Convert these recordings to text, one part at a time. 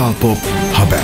Kral Pop Haber.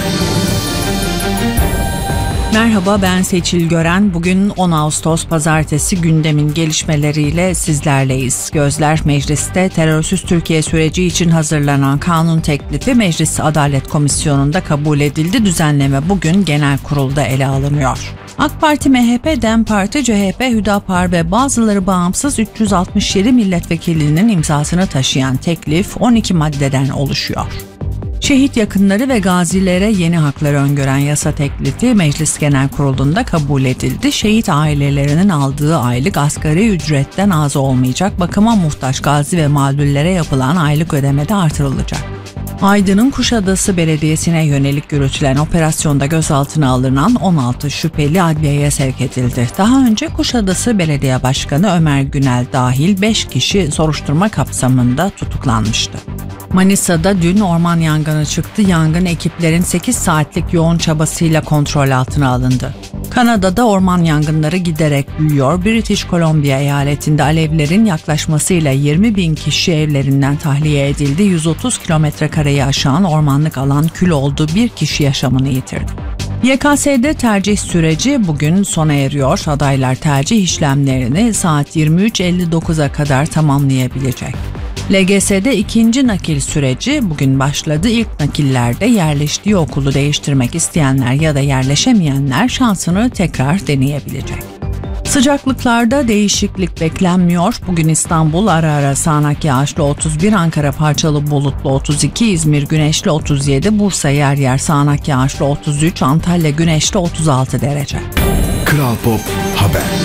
Merhaba, ben Seçil Gören. Bugün 10 Ağustos Pazartesi, gündemin gelişmeleriyle sizlerleyiz. Gözler mecliste. Terörsüz Türkiye süreci için hazırlanan kanun teklifi Meclis Adalet Komisyonu'nda kabul edildi. Düzenleme bugün genel kurulda ele alınıyor. AK Parti, MHP, DEM Parti, CHP, Hüdapar ve bazıları bağımsız 367 milletvekilinin imzasını taşıyan teklif 12 maddeden oluşuyor. Şehit yakınları ve gazilere yeni hakları öngören yasa teklifi Meclis Genel Kurulu'nda kabul edildi. Şehit ailelerinin aldığı aylık asgari ücretten az olmayacak, bakıma muhtaç gazi ve mağdurlara yapılan aylık ödeme de artırılacak. Aydın'ın Kuşadası Belediyesi'ne yönelik yürütülen operasyonda gözaltına alınan 16 şüpheli adliyeye sevk edildi. Daha önce Kuşadası Belediye Başkanı Ömer Günel dahil 5 kişi soruşturma kapsamında tutuklanmıştı. Manisa'da dün orman yangını çıktı. Yangın ekiplerin 8 saatlik yoğun çabasıyla kontrol altına alındı. Kanada'da orman yangınları giderek büyüyor. British Columbia eyaletinde alevlerin yaklaşmasıyla 20.000 kişi evlerinden tahliye edildi. 130 kilometrekareyi aşan ormanlık alan kül oldu. Bir kişi yaşamını yitirdi. YKS'de tercih süreci bugün sona eriyor. Adaylar tercih işlemlerini saat 23.59'a kadar tamamlayabilecek. LGS'de ikinci nakil süreci bugün başladı. İlk nakillerde yerleştiği okulu değiştirmek isteyenler ya da yerleşemeyenler şansını tekrar deneyebilecek. Sıcaklıklarda değişiklik beklenmiyor. Bugün İstanbul ara ara sağanak yağışlı 31, Ankara parçalı bulutlu 32, İzmir güneşli 37, Bursa yer yer sağanak yağışlı 33, Antalya güneşli 36 derece. Kral Pop Haber.